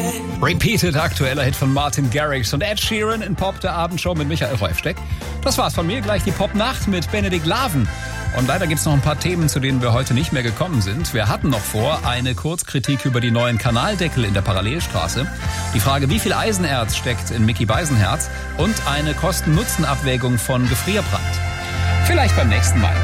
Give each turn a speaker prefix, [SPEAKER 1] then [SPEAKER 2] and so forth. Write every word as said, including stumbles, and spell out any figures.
[SPEAKER 1] Repeated, aktueller Hit von Martin Garrix und Ed Sheeran in Pop, der Abendshow mit Michael Häufsteck. Das war's von mir, gleich die Pop-Nacht mit Benedikt Laven. Und leider gibt's noch ein paar Themen, zu denen wir heute nicht mehr gekommen sind. Wir hatten noch vor eine Kurzkritik über die neuen Kanaldeckel in der Parallelstraße, die Frage, wie viel Eisenerz steckt in Micky Beisenherz und eine Kosten-Nutzen-Abwägung von Gefrierbrand. Vielleicht beim nächsten Mal.